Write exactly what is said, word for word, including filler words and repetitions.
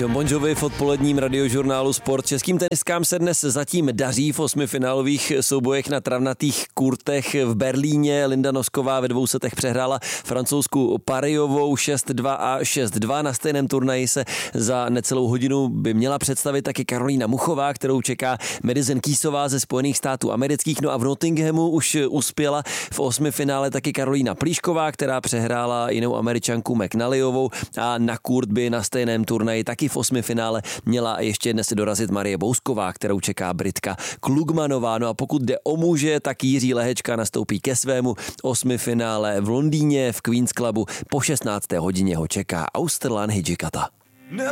John Bon Jovi v odpoledním radiožurnálu Sport. Českým teniskám se dnes zatím daří v osmifinálových soubojech na travnatých kurtech v Berlíně. Linda Nosková ve dvou setech přehrála francouzskou Parejovou šest dva a šest dva. Na stejném turnaji se za necelou hodinu by měla představit taky Karolína Muchová, kterou čeká Madison Keysová ze Spojených států amerických. No a v Nottinghamu už uspěla v osmifinále taky Karolína Plíšková, která přehrála jinou Američanku McNallyovou, a na kurt by na stejném turnaji taky v osmifinále měla ještě dnes dorazit Marie Bousková, kterou čeká Britka Klugmanová. No a pokud jde o muže, tak Jiří Lehečka nastoupí ke svému osmifinále v Londýně v Queen's Clubu. Po šestnácté hodině ho čeká Austrlan Hidžikata.